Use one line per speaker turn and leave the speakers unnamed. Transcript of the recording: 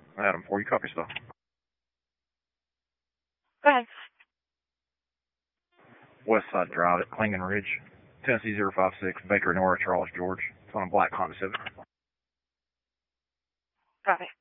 Adam 4, you copy stuff.
Go ahead.
West Side Drive at Klingon Ridge, Tennessee 056, Baker Nora, Charles George. It's on a black Honda Civic.
Got it.